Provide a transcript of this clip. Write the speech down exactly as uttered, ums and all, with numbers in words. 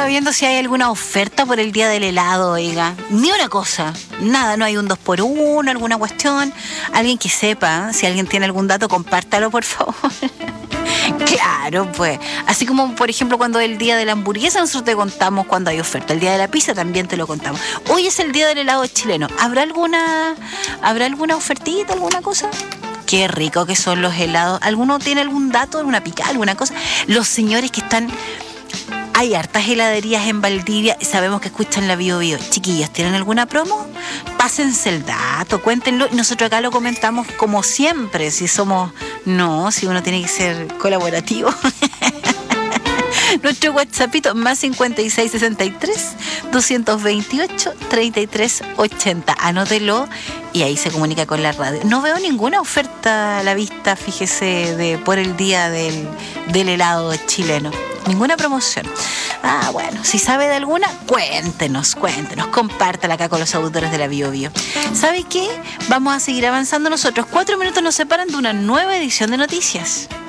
estaba viendo si hay alguna oferta por el día del helado, oiga. Ni una cosa, nada, no hay un dos por uno, alguna cuestión. Alguien que sepa, si alguien tiene algún dato, compártalo, por favor. Claro, pues. Así como, por ejemplo, cuando es el día de la hamburguesa, nosotros te contamos cuando hay oferta. El día de la pizza también te lo contamos. Hoy es el día del helado chileno. ¿Habrá alguna, ¿habrá alguna ofertita, alguna cosa? Qué rico que son los helados. ¿Alguno tiene algún dato, alguna picada, alguna cosa? Los señores que están... Hay hartas heladerías en Valdivia. Sabemos que escuchan la Bio Bio. Chiquillos, ¿tienen alguna promo? Pásense el dato, cuéntenlo. Y nosotros acá lo comentamos como siempre. Si somos... No, si uno tiene que ser colaborativo. Nuestro WhatsAppito más cincuenta y seis sesenta y tres, doscientos veintiocho, treinta y tres ochenta. Anótelo y ahí se comunica con la radio. No veo ninguna oferta a la vista, fíjese, de por el día del, del helado chileno. Ninguna promoción. Ah, bueno, si sabe de alguna, cuéntenos, cuéntenos, compártala acá con los auditores de la Bio Bio. ¿Sabe qué? Vamos a seguir avanzando nosotros. Cuatro minutos nos separan de una nueva edición de noticias.